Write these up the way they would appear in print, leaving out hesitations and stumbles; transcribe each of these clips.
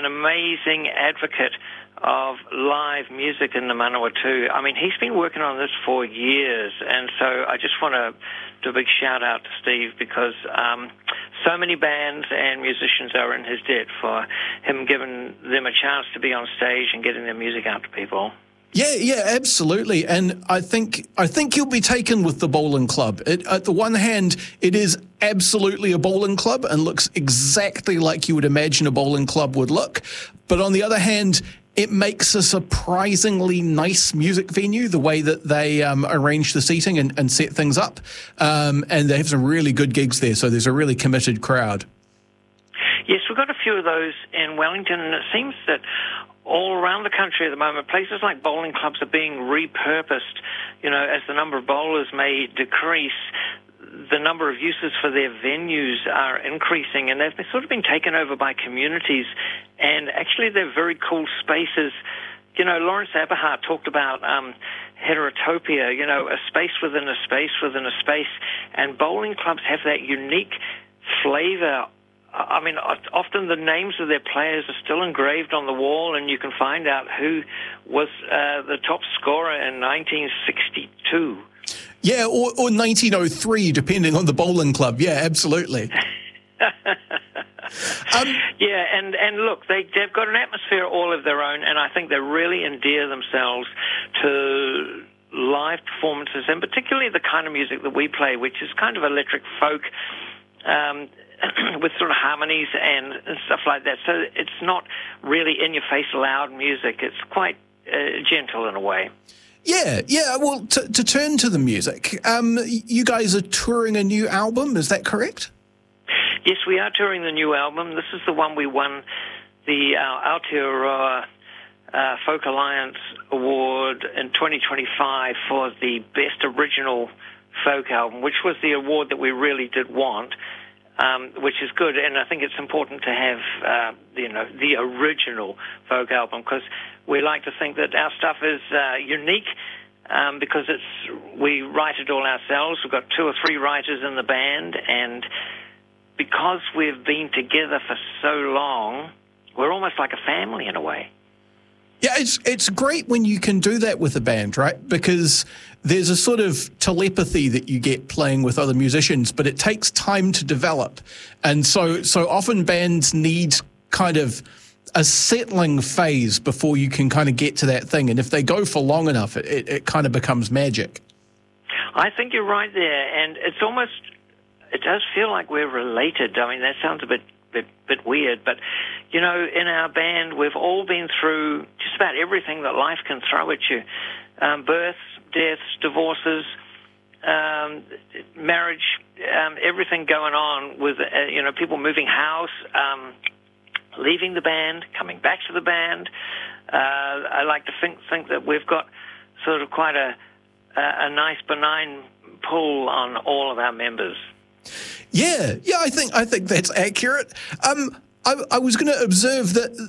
an amazing advocate of live music in the Manawatu. I mean, he's been working on this for years, and so I just want to do a big shout-out to Steve because so many bands and musicians are in his debt for him giving them a chance to be on stage and getting their music out to people. Yeah, absolutely. And I think you'll be taken with the bowling club. At the one hand, it is absolutely a bowling club and looks exactly like you would imagine a bowling club would look. But on the other hand, it makes a surprisingly nice music venue, the way that they arrange the seating and set things up. And they have some really good gigs there, so there's a really committed crowd. Yes, we've got a few of those in Wellington, and it seems that all around the country at the moment, places like bowling clubs are being repurposed. You know, as the number of bowlers may decrease, the number of uses for their venues are increasing, and they've sort of been taken over by communities, and actually they're very cool spaces. You know, Lawrence Aberhart talked about heterotopia, you know, a space within a space within a space, and bowling clubs have that unique flavor. I mean, often the names of their players are still engraved on the wall, and you can find out who was the top scorer in 1962. Yeah, or 1903, depending on the bowling club. Yeah, absolutely. Yeah, and look, they've got an atmosphere all of their own, and I think they really endear themselves to live performances, and particularly the kind of music that we play, which is kind of electric folk, with sort of harmonies and stuff like that. So it's not really in-your-face loud music. It's quite gentle in a way. Yeah. Well, to turn to the music, you guys are touring a new album, is that correct? Yes, we are touring the new album. This is the one we won the Aotearoa Folk Alliance Award in 2025 for the Best Original Folk Album, which was the award that we really did want. Which is good, and I think it's important to have, the original folk album, because we like to think that our stuff is unique, because we write it all ourselves. We've got 2 or 3 writers in the band, and because we've been together for so long, we're almost like a family in a way. Yeah, it's great when you can do that with a band, right? Because there's a sort of telepathy that you get playing with other musicians, but it takes time to develop. And so often bands need kind of a settling phase before you can kind of get to that thing. And if they go for long enough, it kind of becomes magic. I think you're right there. And it does feel like we're related. I mean, that sounds a bit weird, but you know, in our band we've all been through just about everything that life can throw at you: births, deaths, divorces, marriage, everything going on with people moving house, leaving the band, coming back to the band. I like to think that we've got sort of quite a nice benign pull on all of our members. Yeah, I think that's accurate. I was going to observe that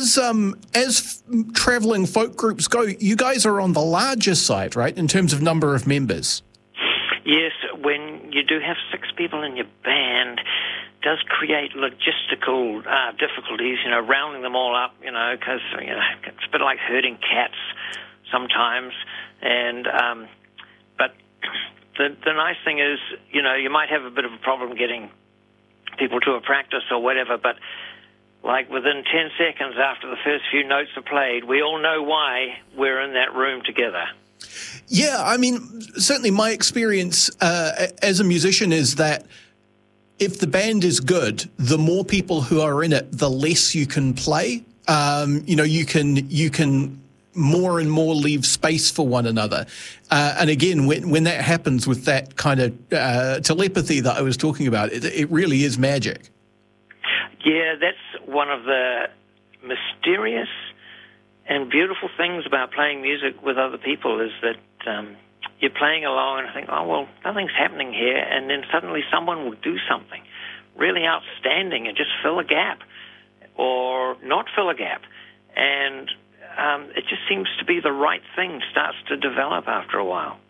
as travelling folk groups go, you guys are on the larger side, right, in terms of number of members? Yes, when you do have 6 people in your band, it does create logistical difficulties, rounding them all up, because, it's a bit like herding cats sometimes. And but the nice thing is, you might have a bit of a problem getting people to a practice or whatever, but like within 10 seconds after the first few notes are played, we all know why we're in that room together. Yeah, I mean, certainly my experience as a musician is that if the band is good, the more people who are in it, the less you can play. You can more and more leave space for one another. And again, when that happens with that kind of telepathy that I was talking about, it really is magic. Yeah, that's one of the mysterious and beautiful things about playing music with other people is that you're playing along and think, oh, well, nothing's happening here, and then suddenly someone will do something really outstanding and just fill a gap or not fill a gap. And it just seems to be the right thing, starts to develop after a while.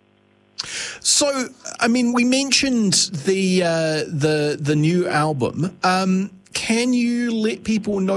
So, I mean, we mentioned the new album. Can you let people know